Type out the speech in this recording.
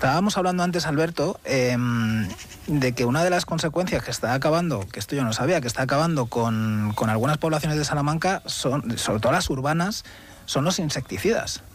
Estábamos hablando antes, Alberto, de que una de las consecuencias que está acabando, que esto yo no sabía, que está acabando con algunas poblaciones de Salamanca, son, sobre todo las urbanas, son los insecticidas.